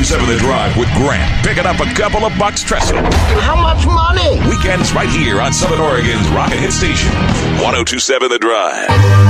1027 The Drive with Grant. Picking up a couple of bucks Trestle. How much money? Weekends right here on Southern Oregon's Rocket Hit Station. 1027 The Drive.